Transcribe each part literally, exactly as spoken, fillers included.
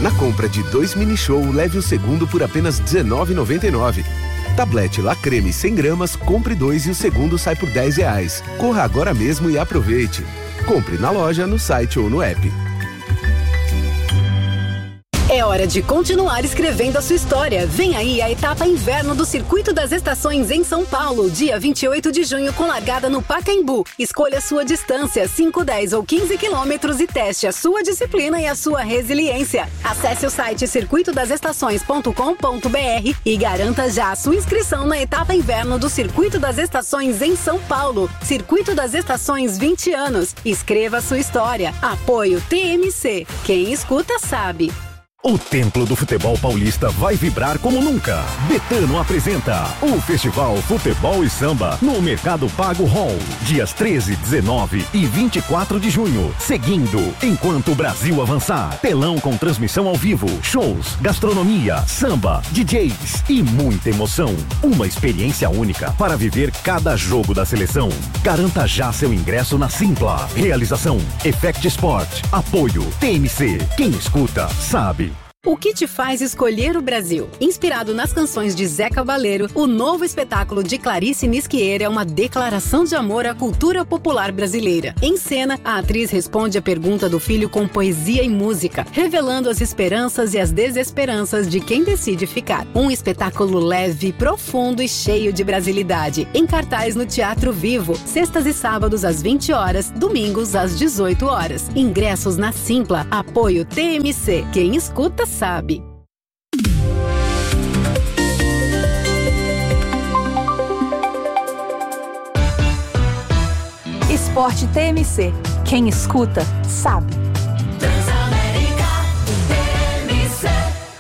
Na compra de dois mini show, leve o segundo por apenas dezenove reais e noventa e nove centavos. Tablete La Creme cem gramas, compre dois e o segundo sai por dez reais. Corra agora mesmo e aproveite. Compre na loja, no site ou no app. É hora de continuar escrevendo a sua história. Vem aí a etapa inverno do Circuito das Estações em São Paulo, dia vinte e oito de junho, com largada no Pacaembu. Escolha sua distância, cinco, dez ou quinze quilômetros e teste a sua disciplina e a sua resiliência. Acesse o site circuito das estações ponto com ponto b r e garanta já a sua inscrição na etapa inverno do Circuito das Estações em São Paulo. Circuito das Estações, vinte anos. Escreva a sua história. Apoio T M C. Quem escuta sabe. O Templo do Futebol Paulista vai vibrar como nunca. Betano apresenta o Festival Futebol e Samba no Mercado Pago Hall, dias treze, dezenove e vinte e quatro de junho. Seguindo, enquanto o Brasil avançar, telão com transmissão ao vivo, shows, gastronomia, samba, D Js e muita emoção. Uma experiência única para viver cada jogo da seleção. Garanta já seu ingresso na Simpla. Realização Effect Sport. Apoio T M C. Quem escuta sabe. O que te faz escolher o Brasil? Inspirado nas canções de Zé Cabaleiro, o novo espetáculo de Clarice Nisquier é uma declaração de amor à cultura popular brasileira. Em cena, a atriz responde a pergunta do filho com poesia e música, revelando as esperanças e as desesperanças de quem decide ficar. Um espetáculo leve, profundo e cheio de brasilidade. Em cartaz no Teatro Vivo, sextas e sábados às vinte horas, domingos às dezoito horas. Ingressos na Simpla. Apoio T M C. Quem escuta sabe. Esporte T M C. Quem escuta sabe. Transamérica T M C.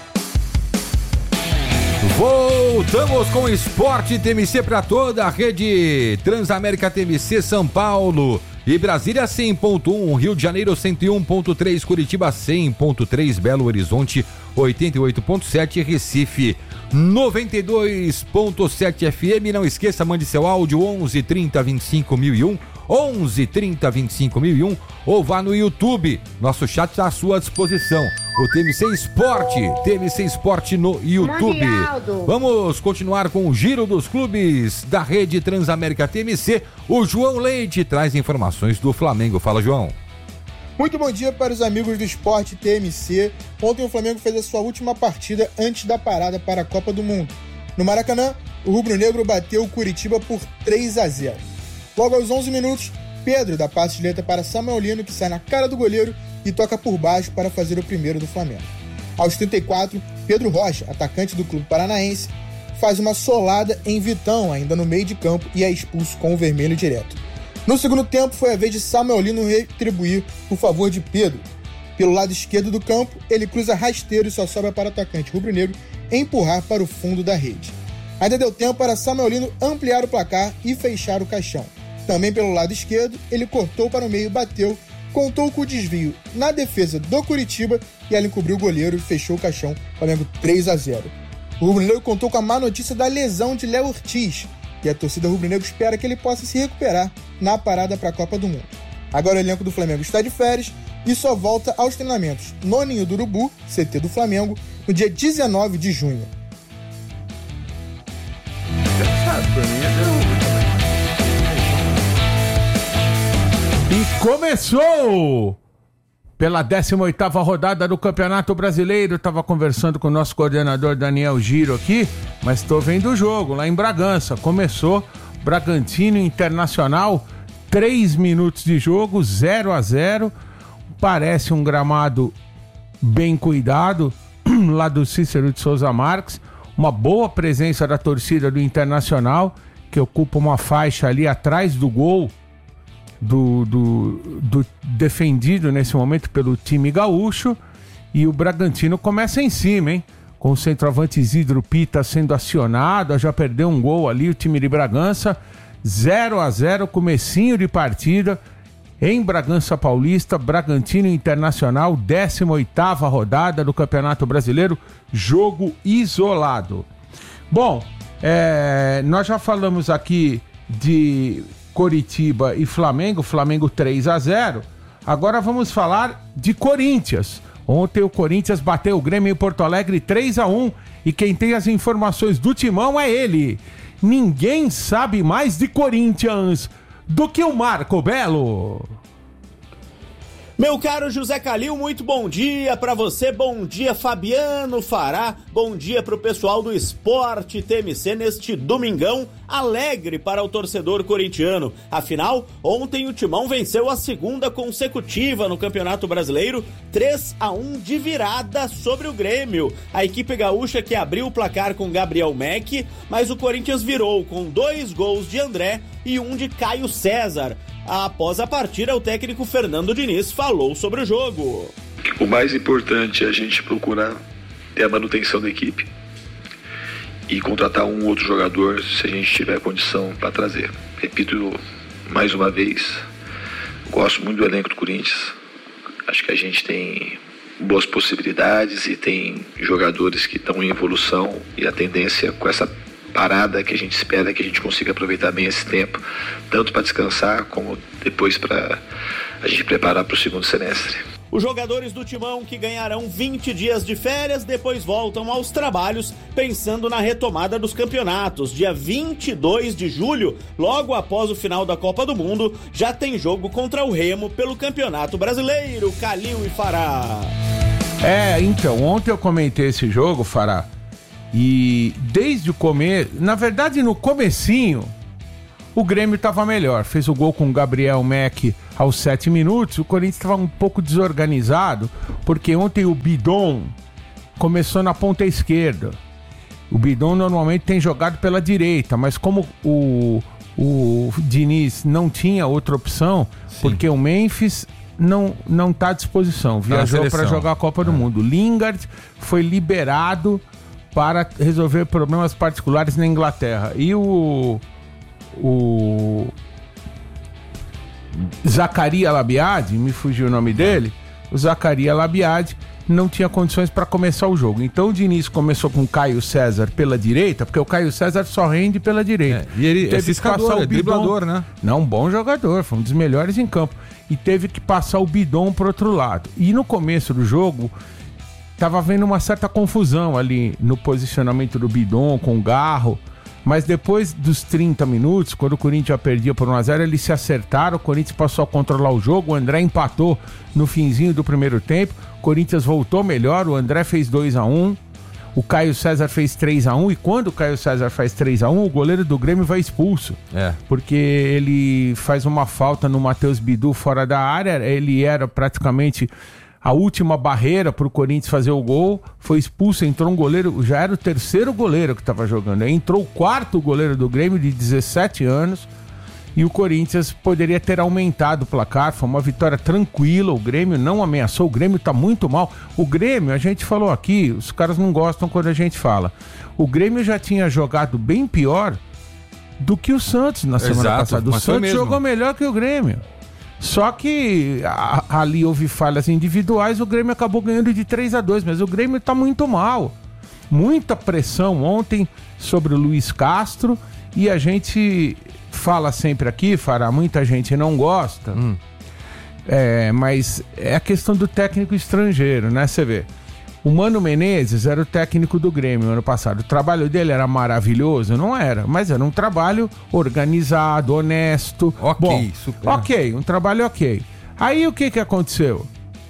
Voltamos com o Esporte T M C para toda a rede Transamérica T M C, São Paulo e Brasília cem ponto um, Rio de Janeiro cento e um ponto três, Curitiba cem ponto três, Belo Horizonte oitenta e oito ponto sete, Recife noventa e dois ponto sete F M. Não esqueça, mande seu áudio onze, trinta, vinte e cinco mil e um, onze, trinta, vinte e cinco mil e um, ou vá no YouTube. Nosso chat está à sua disposição. O T M C Esporte, T M C Esporte no YouTube. Vamos continuar com o giro dos clubes da rede Transamérica T M C. O João Leite traz informações do Flamengo. Fala, João. Muito bom dia para os amigos do Esporte T M C. Ontem o Flamengo fez a sua última partida antes da parada para a Copa do Mundo. No Maracanã, o rubro-negro bateu o Curitiba por três a zero. Logo aos onze minutos, Pedro dá passe de letra para Samuelino, que sai na cara do goleiro e toca por baixo para fazer o primeiro do Flamengo. Aos trinta e quatro, Pedro Rocha, atacante do clube paranaense, faz uma solada em Vitão, ainda no meio de campo, e é expulso com o vermelho direto. No segundo tempo, foi a vez de Samuelino retribuir o favor de Pedro. Pelo lado esquerdo do campo, ele cruza rasteiro e só sobra para o atacante rubro-negro empurrar para o fundo da rede. Ainda deu tempo para Samuelino ampliar o placar e fechar o caixão. Também pelo lado esquerdo, ele cortou para o meio, bateu, contou com o desvio na defesa do Curitiba e ela encobriu o goleiro e fechou o caixão, Flamengo três a zero. O rubro-negro contou com a má notícia da lesão de Léo Ortiz, e a torcida rubro-negro espera que ele possa se recuperar na parada para a Copa do Mundo. Agora o elenco do Flamengo está de férias e só volta aos treinamentos no Ninho do Urubu, C T do Flamengo, no dia dezenove de junho. E começou pela décima oitava rodada do Campeonato Brasileiro. Estava conversando com o nosso coordenador Daniel Giro aqui, mas estou vendo o jogo lá em Bragança. Começou Bragantino Internacional, três minutos de jogo, zero a zero. Parece um gramado bem cuidado lá do Cícero de Souza Marques. Uma boa presença da torcida do Internacional, que ocupa uma faixa ali atrás do gol Do, do, do defendido nesse momento pelo time gaúcho. E o Bragantino começa em cima, hein? Com o centroavante Isidro Pita sendo acionado, já perdeu um gol ali o time de Bragança. zero a zero, comecinho de partida em Bragança Paulista. Bragantino Internacional, décima oitava rodada do Campeonato Brasileiro, jogo isolado. Bom, é, nós já falamos aqui de Coritiba e Flamengo, Flamengo três a zero. Agora vamos falar de Corinthians. Ontem o Corinthians bateu o Grêmio em Porto Alegre três a um e quem tem as informações do Timão é ele. Ninguém sabe mais de Corinthians do que o Marco Belo. Meu caro José Calil, muito bom dia para você, bom dia Fabiano Fará, bom dia para o pessoal do Esporte T M C neste domingão alegre para o torcedor corintiano. Afinal, ontem o Timão venceu a segunda consecutiva no Campeonato Brasileiro, três a um de virada sobre o Grêmio. A equipe gaúcha que abriu o placar com Gabriel Meck, mas o Corinthians virou com dois gols de André e um de Caio César. Após a partida, o técnico Fernando Diniz falou sobre o jogo. O mais importante é a gente procurar ter a manutenção da equipe e contratar um outro jogador se a gente tiver condição para trazer. Repito mais uma vez, gosto muito do elenco do Corinthians. Acho que a gente tem boas possibilidades e tem jogadores que estão em evolução e a tendência com essa parada que a gente espera que a gente consiga aproveitar bem esse tempo, tanto para descansar como depois para a gente preparar para o segundo semestre. Os jogadores do Timão que ganharão vinte dias de férias depois voltam aos trabalhos pensando na retomada dos campeonatos. Dia vinte e dois de julho, logo após o final da Copa do Mundo, já tem jogo contra o Remo pelo Campeonato Brasileiro. Calil e Fará. É, então, ontem eu comentei esse jogo, Fará, e desde o começo, na verdade no comecinho, o Grêmio estava melhor. Fez o gol com o Gabriel Meck aos sete minutos. O Corinthians estava um pouco desorganizado, porque ontem o Bidon começou na ponta esquerda. O Bidon normalmente tem jogado pela direita, mas como o, o Diniz não tinha outra opção, sim, porque o Memphis não, não está à disposição. Viajou para jogar a Copa do é. Mundo. Lingard foi liberado para resolver problemas particulares na Inglaterra. E o, o Zaccaria Labiade, me fugiu o nome dele, o Zaccaria Labiade não tinha condições para começar o jogo. Então o Diniz começou com o Caio César pela direita, porque o Caio César só rende pela direita. É, e ele teve é que passar o driblador, né? Não, um bom jogador, foi um dos melhores em campo. E teve que passar o Bidon para outro lado. E no começo do jogo tava havendo uma certa confusão ali no posicionamento do Bidon com o Garro, mas depois dos trinta minutos, quando o Corinthians perdia por um a zero, eles se acertaram, o Corinthians passou a controlar o jogo, o André empatou no finzinho do primeiro tempo, o Corinthians voltou melhor, o André fez dois a um, o Caio César fez três a um, e quando o Caio César faz três a um, o goleiro do Grêmio vai expulso, é. porque ele faz uma falta no Matheus Bidu fora da área, ele era praticamente a última barreira para o Corinthians fazer o gol, foi expulso, entrou um goleiro, já era o terceiro goleiro que estava jogando, entrou o quarto goleiro do Grêmio de dezessete anos, e o Corinthians poderia ter aumentado o placar, foi uma vitória tranquila, o Grêmio não ameaçou, o Grêmio está muito mal, o Grêmio, a gente falou aqui, os caras não gostam quando a gente fala, o Grêmio já tinha jogado bem pior do que o Santos na semana Exato, passada, o Santos jogou melhor que o Grêmio. Só que a, ali houve falhas individuais, o Grêmio acabou ganhando de três a dois, mas o Grêmio tá muito mal. Muita pressão ontem sobre o Luiz Castro, e a gente fala sempre aqui, Fará, muita gente não gosta, hum. é, mas é a questão do técnico estrangeiro, né? Você vê, o Mano Menezes era o técnico do Grêmio ano passado. O trabalho dele era maravilhoso? Não era, mas era um trabalho organizado, honesto. Ok, Bom, super. Ok, um trabalho ok. Aí o que que aconteceu?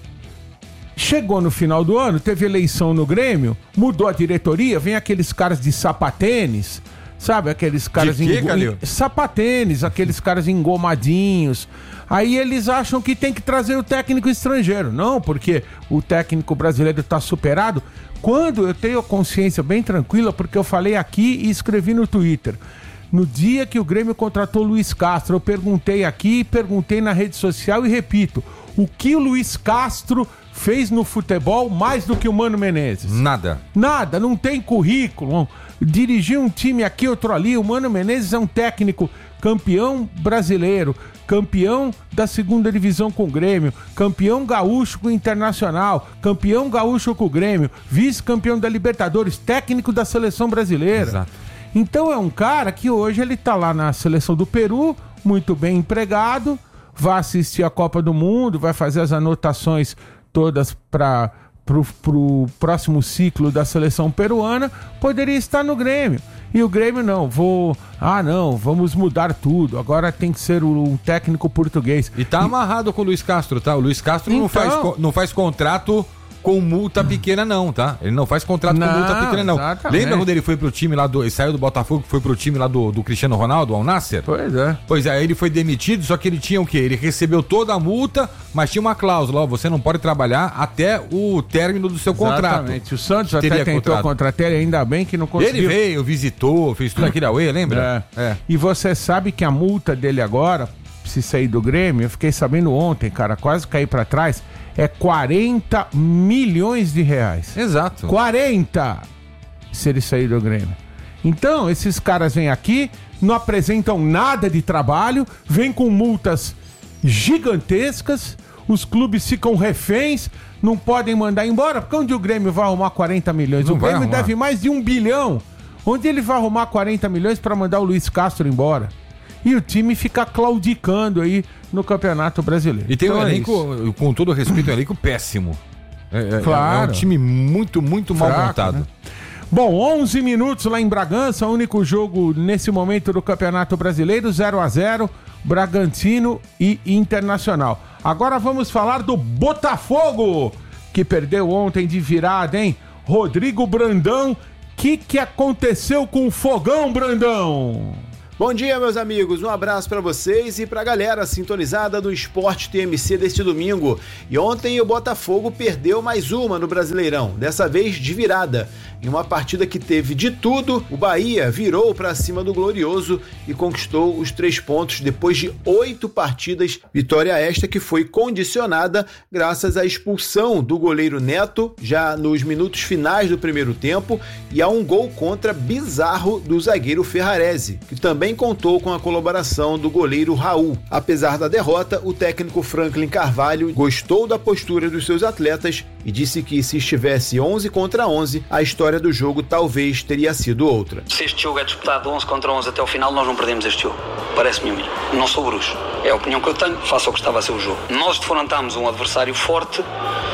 Chegou no final do ano, teve eleição no Grêmio, mudou a diretoria, vem aqueles caras de sapatênis, sabe? Aqueles caras... De quê, engo... Calil? Sapatênis, aqueles caras engomadinhos. Aí eles acham que tem que trazer o técnico estrangeiro. Não, porque o técnico brasileiro está superado. Quando eu tenho a consciência bem tranquila, porque eu falei aqui e escrevi no Twitter. No dia que o Grêmio contratou o Luiz Castro, eu perguntei aqui, perguntei na rede social e repito. O que o Luiz Castro fez no futebol mais do que o Mano Menezes? Nada. Nada, não tem currículo. Dirigiu um time aqui, outro ali. O Mano Menezes é um técnico campeão brasileiro, campeão da segunda divisão com o Grêmio, campeão gaúcho com o Internacional, campeão gaúcho com o Grêmio, vice-campeão da Libertadores, técnico da seleção brasileira. Exato. Então é um cara que hoje ele tá lá na seleção do Peru, muito bem empregado, vai assistir a Copa do Mundo, vai fazer as anotações todas para pro, pro próximo ciclo da seleção peruana, poderia estar no Grêmio. E o Grêmio não, vou... Ah, não, vamos mudar tudo. Agora tem que ser um técnico português. E tá e... amarrado com o Luiz Castro, tá? O Luiz Castro então... não, faz, não faz contrato com multa pequena não, tá? Ele não faz contrato não, com multa pequena não. Exatamente. Lembra quando ele foi pro time lá do... Ele saiu do Botafogo, foi pro time lá do, do Cristiano Ronaldo, Al Nassr? Pois é. Pois é, ele foi demitido, só que ele tinha o quê? Ele recebeu toda a multa, mas tinha uma cláusula, ó, você não pode trabalhar até o término do seu contrato. Exatamente. O Santos até tentou contrato. contratar ele, ainda bem que não conseguiu. Ele veio, visitou, fez tudo aquilo aí, lembra? É. é. E você sabe que a multa dele agora, se sair do Grêmio, eu fiquei sabendo ontem, cara, quase caí pra trás, é quarenta milhões de reais. Exato. quarenta! Se ele sair do Grêmio. Então, esses caras vêm aqui, não apresentam nada de trabalho, vêm com multas gigantescas, os clubes ficam reféns, não podem mandar embora, porque onde o Grêmio vai arrumar quarenta milhões? Não o Grêmio deve mais de um bilhão. Onde ele vai arrumar quarenta milhões para mandar o Luiz Castro embora? E o time fica claudicando aí no Campeonato Brasileiro. E tem então um elenco, é com todo respeito, um elenco péssimo. É, claro. É um time muito, muito Fraco, mal montado. Né? Bom, onze minutos lá em Bragança, único jogo nesse momento do Campeonato Brasileiro, zero a zero, Bragantino e Internacional. Agora vamos falar do Botafogo, que perdeu ontem de virada, hein? Rodrigo Brandão, o que, que aconteceu com o Fogão, Brandão? Bom dia, meus amigos, um abraço pra vocês e pra galera sintonizada do Esporte T M C deste domingo. E ontem o Botafogo perdeu mais uma no Brasileirão, dessa vez de virada. Em uma partida que teve de tudo, o Bahia virou pra cima do Glorioso e conquistou os três pontos depois de oito partidas. Vitória esta que foi condicionada graças à expulsão do goleiro Neto, já nos minutos finais do primeiro tempo, e a um gol contra bizarro do zagueiro Ferrarese, que também contou com a colaboração do goleiro Raul. Apesar da derrota, o técnico Franklin Carvalho gostou da postura dos seus atletas e disse que se estivesse onze contra onze, a história do jogo talvez teria sido outra. Se este jogo é disputado onze contra onze até o final, nós não perdemos este jogo. Parece-me a mim. Não sou bruxo. É a opinião que eu tenho, faço o que estava a ser o jogo. Nós defrontámos um adversário forte,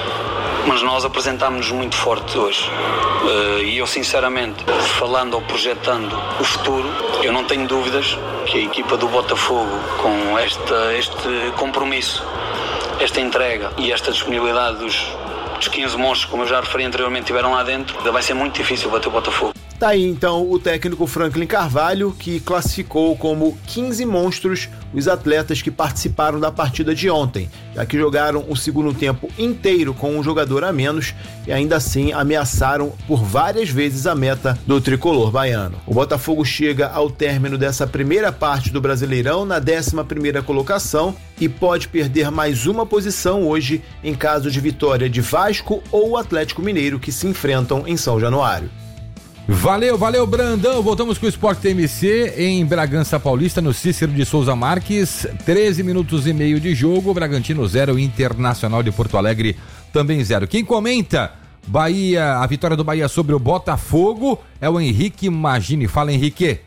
mas nós apresentámos-nos muito forte hoje. Uh, e eu, sinceramente, falando ou projetando o futuro, eu não tenho dúvidas que a equipa do Botafogo, com esta, este compromisso, esta entrega e esta disponibilidade dos, dos quinze monstros, como eu já referi anteriormente, estiveram lá dentro, vai ser muito difícil bater o Botafogo. Tá aí então o técnico Franklin Carvalho, que classificou como quinze monstros os atletas que participaram da partida de ontem, já que jogaram o segundo tempo inteiro com um jogador a menos e ainda assim ameaçaram por várias vezes a meta do tricolor baiano. O Botafogo chega ao término dessa primeira parte do Brasileirão na décima primeira colocação e pode perder mais uma posição hoje em caso de vitória de Vasco ou Atlético Mineiro, que se enfrentam em São Januário. Valeu, valeu, Brandão. Voltamos com o Esporte T M C em Bragança Paulista, no Cícero de Souza Marques. treze minutos e meio de jogo. Bragantino zero, Internacional de Porto Alegre também zero. Quem comenta Bahia, a vitória do Bahia sobre o Botafogo é o Henrique Magini. Fala, Henrique.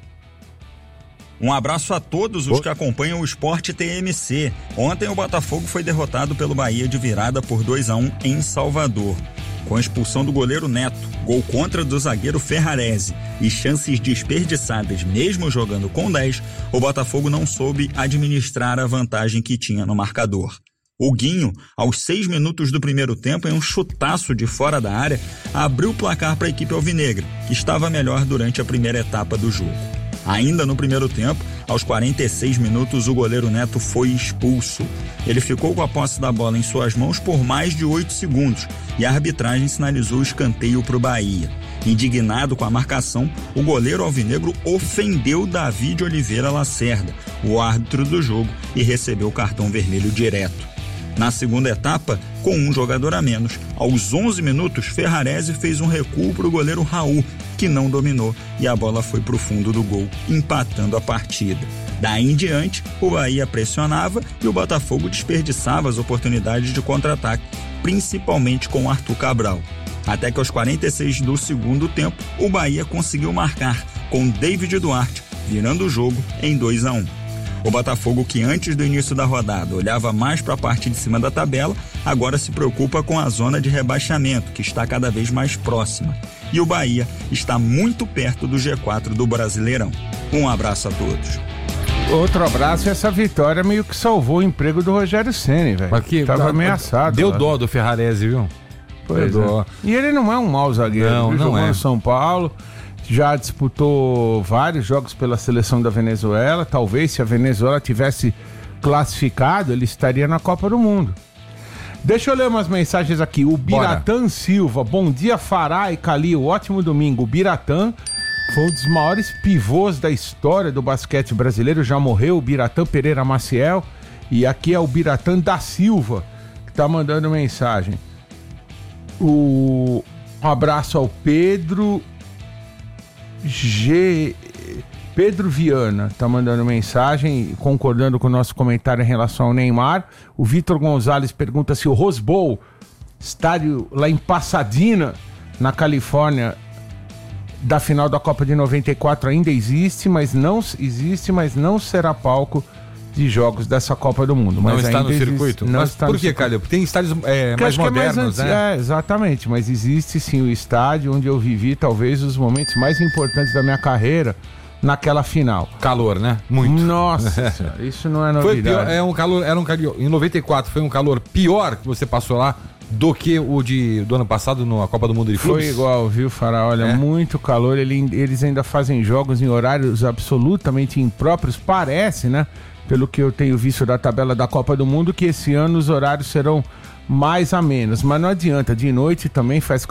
Um abraço a todos os que acompanham o Esporte T M C. Ontem o Botafogo foi derrotado pelo Bahia de virada por dois a um em Salvador. Com a expulsão do goleiro Neto, gol contra do zagueiro Ferrarese e chances desperdiçadas mesmo jogando com dez, o Botafogo não soube administrar a vantagem que tinha no marcador. O Guinho, aos seis minutos do primeiro tempo, em um chutaço de fora da área, abriu o placar para a equipe alvinegra, que estava melhor durante a primeira etapa do jogo. Ainda no primeiro tempo, aos quarenta e seis minutos, o goleiro Neto foi expulso. Ele ficou com a posse da bola em suas mãos por mais de oito segundos e a arbitragem sinalizou o escanteio para o Bahia. Indignado com a marcação, o goleiro alvinegro ofendeu Davi de Oliveira Lacerda, o árbitro do jogo, e recebeu o cartão vermelho direto. Na segunda etapa, com um jogador a menos, aos onze minutos, Ferrarese fez um recuo para o goleiro Raul, que não dominou, e a bola foi para o fundo do gol, empatando a partida. Daí em diante, o Bahia pressionava e o Botafogo desperdiçava as oportunidades de contra-ataque, principalmente com Arthur Cabral. Até que aos quarenta e seis do segundo tempo, o Bahia conseguiu marcar, com David Duarte, virando o jogo em dois a um. O Botafogo, que antes do início da rodada olhava mais para a parte de cima da tabela, agora se preocupa com a zona de rebaixamento, que está cada vez mais próxima. E o Bahia está muito perto do G quatro do Brasileirão. Um abraço a todos. Outro abraço, e essa vitória meio que salvou o emprego do Rogério Ceni, velho. Aqui Tava dá- ameaçado. Deu lá. dó do Ferrarese, viu? Pois Deu dó. é. E ele não é um mau zagueiro. Não, Ele não jogou é. no São Paulo, já disputou vários jogos pela seleção da Venezuela. Talvez se a Venezuela tivesse classificado, ele estaria na Copa do Mundo. Deixa eu ler umas mensagens aqui. O Biratã Silva, bom dia, Fará e Calil, ótimo domingo. O Biratã foi um dos maiores pivôs da história do basquete brasileiro, já morreu, o Biratã Pereira Maciel. E aqui é o Biratã da Silva, que tá mandando mensagem. O... Um abraço ao Pedro G... Pedro Viana tá mandando mensagem, concordando com o nosso comentário em relação ao Neymar. O Vitor Gonzalez pergunta se o Rose Bowl, estádio lá em Pasadena, na Califórnia, da final da Copa de noventa e quatro ainda existe, mas não existe, mas não será palco de jogos dessa Copa do Mundo. Não Mas está ainda no existe- circuito? não Mas está por no que, circuito. Calil? Porque tem estádios é, Porque mais acho que é mais modernos, anti- né? É, exatamente, mas existe sim o estádio onde eu vivi talvez os momentos mais importantes da minha carreira naquela final. Calor, né? Muito. Nossa senhora, isso não é Foi novidade. pior, é um calor, era um calor, em noventa e quatro foi um calor pior que você passou lá do que o de, do ano passado na Copa do Mundo de Foi Clubes? igual, viu, Fará? Olha, É? muito calor. Ele- eles ainda fazem jogos em horários absolutamente impróprios. Parece, né? Pelo que eu tenho visto da tabela da Copa do Mundo, que esse ano os horários serão mais amenos. Mas não adianta, de noite também faz